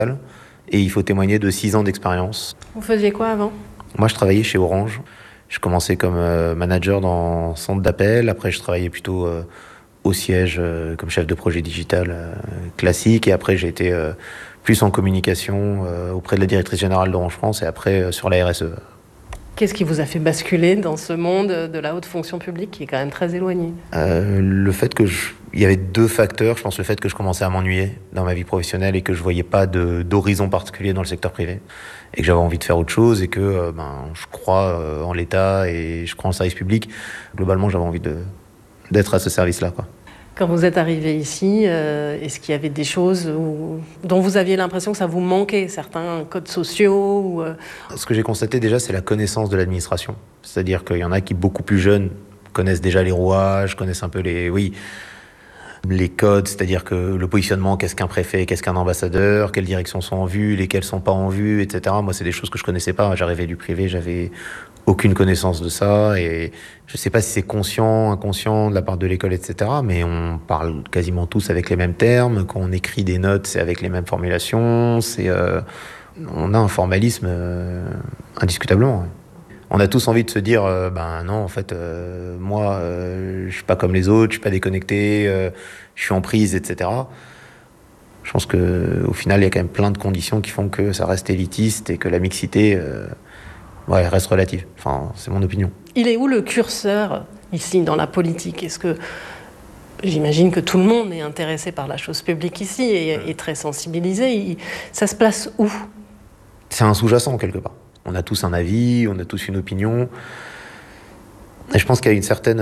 et il faut témoigner de 6 ans d'expérience. Vous faisiez quoi avant ? Moi, je travaillais chez Orange. Je commençais comme manager dans centre d'appel. Après, je travaillais plutôt au siège comme chef de projet digital classique. Et après, j'ai été plus en communication auprès de la directrice générale d'Orange France et après sur la RSE. Qu'est-ce qui vous a fait basculer dans ce monde de la haute fonction publique qui est quand même très éloigné ? Le fait que il y avait 2 facteurs. Je pense le fait que je commençais à m'ennuyer dans ma vie professionnelle et que je voyais pas d'horizon particulier dans le secteur privé et que j'avais envie de faire autre chose et que je crois en l'État et je crois en le service public. Globalement, j'avais envie d'être à ce service-là, quoi. Quand vous êtes arrivé ici, est-ce qu'il y avait des choses dont vous aviez l'impression que ça vous manquait, certains codes sociaux Ce que j'ai constaté déjà, c'est la connaissance de l'administration. C'est-à-dire qu'il y en a qui, beaucoup plus jeunes, connaissent déjà les rouages, connaissent un peu les codes, c'est-à-dire que le positionnement, qu'est-ce qu'un préfet, qu'est-ce qu'un ambassadeur, quelles directions sont en vue, lesquelles sont pas en vue, etc. Moi, c'est des choses que je connaissais pas. J'arrivais du privé, j'avais aucune connaissance de ça et je sais pas si c'est conscient, inconscient de la part de l'école, etc. Mais on parle quasiment tous avec les mêmes termes. Quand on écrit des notes, c'est avec les mêmes formulations. On a un formalisme indiscutablement. Ouais. On a tous envie de se dire, non, en fait, moi, je suis pas comme les autres, je suis pas déconnecté, je suis en prise, etc. Je pense qu'au final, il y a quand même plein de conditions qui font que ça reste élitiste et que la mixité reste relative. Enfin, c'est mon opinion. Il est où le curseur ici dans la politique ? Est-ce que j'imagine que tout le monde est intéressé par la chose publique ici et très sensibilisé. Ça se place où ? C'est un sous-jacent quelque part. On a tous un avis, on a tous une opinion. Et je pense qu'il y a une certaine,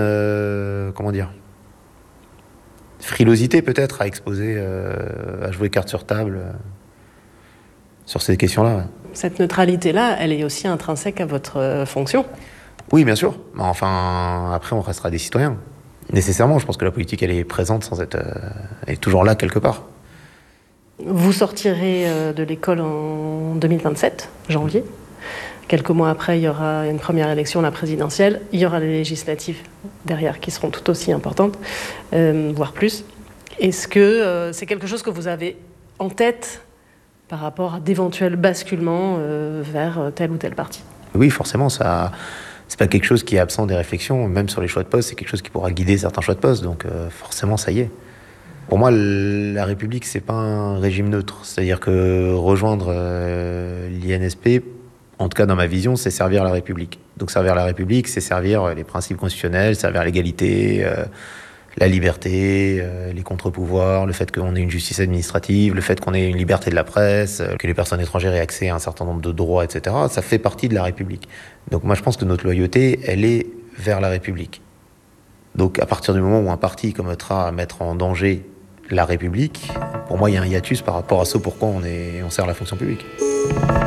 frilosité peut-être à exposer, à jouer carte sur table sur ces questions-là. Ouais. Cette neutralité-là, elle est aussi intrinsèque à votre fonction ? Oui, bien sûr. Enfin, après, on restera des citoyens. Nécessairement, je pense que la politique, elle est présente sans être... elle est toujours là quelque part. Vous sortirez de l'école en 2027, janvier. Quelques mois après, il y aura une première élection, la présidentielle. Il y aura les législatives derrière qui seront tout aussi importantes, voire plus. Est-ce que c'est quelque chose que vous avez en tête par rapport à d'éventuels basculements vers tel ou tel parti ? Oui, forcément, ça... c'est pas quelque chose qui est absent des réflexions. Même sur les choix de poste, c'est quelque chose qui pourra guider certains choix de poste. Donc forcément, ça y est. Pour moi, la République, c'est pas un régime neutre. C'est-à-dire que rejoindre l'INSP, en tout cas dans ma vision, c'est servir la République. Donc servir la République, c'est servir les principes constitutionnels, servir l'égalité, la liberté, les contre-pouvoirs, le fait qu'on ait une justice administrative, le fait qu'on ait une liberté de la presse, que les personnes étrangères aient accès à un certain nombre de droits, etc. Ça fait partie de la République. Donc moi, je pense que notre loyauté, elle est vers la République. Donc à partir du moment où un parti commettra à mettre en danger la République, pour moi, il y a un hiatus par rapport à ce pourquoi on sert la fonction publique.